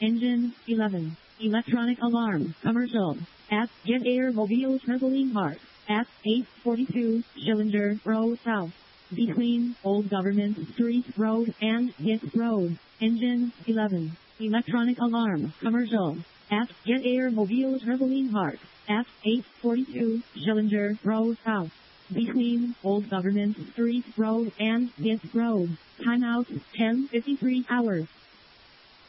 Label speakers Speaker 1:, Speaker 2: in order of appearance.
Speaker 1: Engine 11. Electronic alarm. Commercial. At Jet Air Mobile Trampoline Park. At 842 Schillinger Road South. Between Old Government Street Road and Hicks Road. Engine 11. Electronic alarm. Commercial. At Jet Air Mobile Trampoline Park. At 842 Schillinger Road South. Between Old Government Street Road and Hicks Road. Timeout 10:53 hours.